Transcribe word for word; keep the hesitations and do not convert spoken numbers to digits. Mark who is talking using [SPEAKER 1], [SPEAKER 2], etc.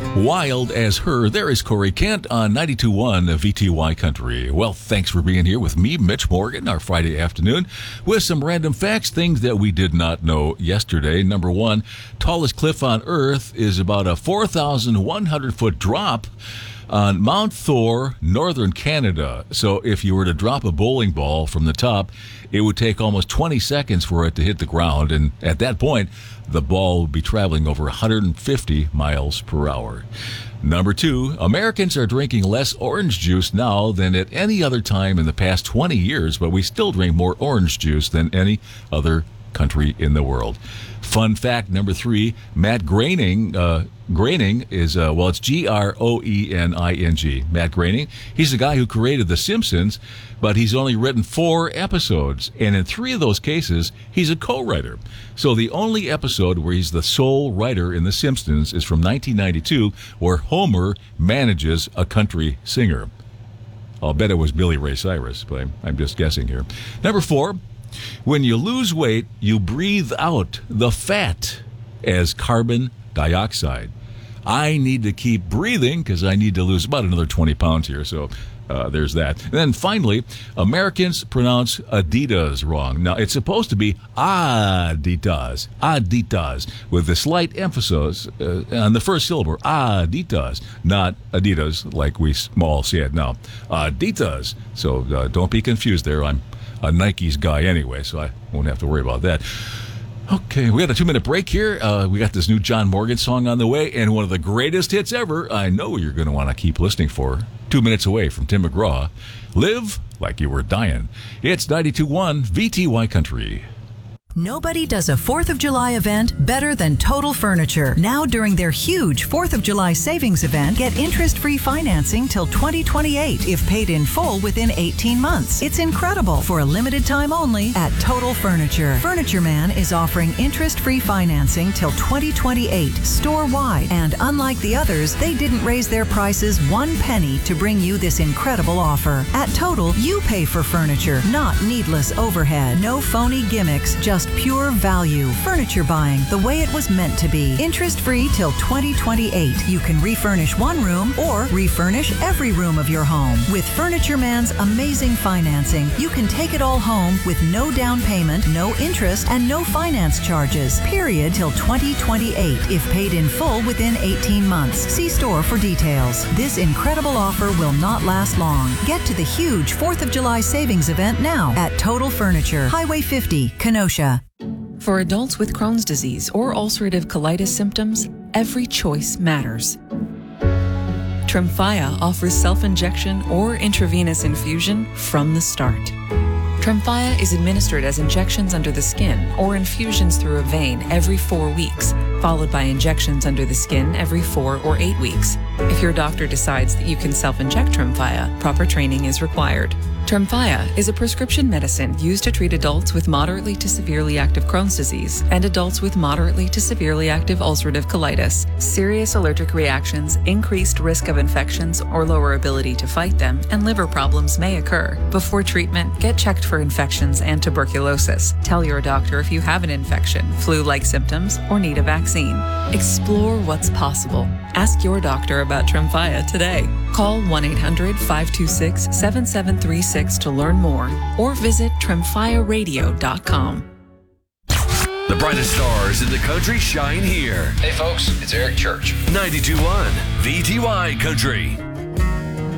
[SPEAKER 1] Wild as Her. There is Corey Kent on ninety-two point one V T Y Country. Well, thanks for being here with me, Mitch Morgan, our Friday afternoon, with some random facts, things that we did not know yesterday. Number one, tallest cliff on Earth is about a four thousand one hundred foot drop on Mount Thor, northern Canada. So if you were to drop a bowling ball from the top, it would take almost twenty seconds for it to hit the ground. And at that point, the ball would be traveling over one hundred fifty miles per hour. Number two, Americans are drinking less orange juice now than at any other time in the past twenty years, but we still drink more orange juice than any other country in the world. Fun fact number three, Matt Groening, uh, Groening is, uh, well, it's G R O E N I N G, Matt Groening. He's the guy who created The Simpsons, but he's only written four episodes, and in three of those cases, he's a co-writer. So the only episode where he's the sole writer in The Simpsons is from nineteen ninety-two, where Homer manages a country singer. I'll bet it was Billy Ray Cyrus, but I'm, I'm just guessing here. Number four, when you lose weight, you breathe out the fat as carbon dioxide. I need to keep breathing because I need to lose about another twenty pounds here, so uh, there's that. And then finally, Americans pronounce Adidas wrong. Now, it's supposed to be Adidas, Adidas, with a slight emphasis uh, on the first syllable, Adidas, not Adidas like we all say it now. Adidas. So uh, don't be confused there. I'm a Nike's guy anyway, so I won't have to worry about that. Okay, we got a two-minute break here. Uh, we got this new John Morgan song on the way, and one of the greatest hits ever. I know you're going to want to keep listening for. Two minutes away from Tim McGraw. Live like you were dying. It's ninety-two point one V T Y Country.
[SPEAKER 2] Nobody does a fourth of July event better than Total Furniture. Now during their huge fourth of July savings event, get interest-free financing till twenty twenty-eight if paid in full within eighteen months. It's incredible. For a limited time only at Total Furniture. Furniture Man is offering interest-free financing till twenty twenty-eight, store-wide. And unlike the others, they didn't raise their prices one penny to bring you this incredible offer. At Total, you pay for furniture, not needless overhead. No phony gimmicks, just pure value. Furniture buying the way it was meant to be. Interest-free till twenty twenty-eight. You can refurnish one room or refurnish every room of your home. With Furniture Man's amazing financing, you can take it all home with no down payment, no interest, and no finance charges. Period till twenty twenty-eight if paid in full within eighteen months. See store for details. This incredible offer will not last long. Get to the huge fourth of July savings event now at Total Furniture, Highway fifty, Kenosha.
[SPEAKER 3] For adults with Crohn's disease or ulcerative colitis symptoms, every choice matters. Tremfya offers self-injection or intravenous infusion from the start. Tremfya is administered as injections under the skin or infusions through a vein every four weeks, followed by injections under the skin every four or eight weeks. If your doctor decides that you can self-inject Tremfya, proper training is required. Tremfya is a prescription medicine used to treat adults with moderately to severely active Crohn's disease and adults with moderately to severely active ulcerative colitis. Serious allergic reactions, increased risk of infections or lower ability to fight them, and liver problems may occur. Before treatment, get checked for infections and tuberculosis. Tell your doctor if you have an infection, flu-like symptoms, or need a vaccine. Explore what's possible. Ask your doctor about Tremfya today. Call one eight hundred, five two six, seven seven three six to learn more or visit tremfya radio dot com.
[SPEAKER 4] The brightest stars in the country shine here.
[SPEAKER 5] Hey folks, it's Eric Church.
[SPEAKER 4] ninety-two point one V T Y Country.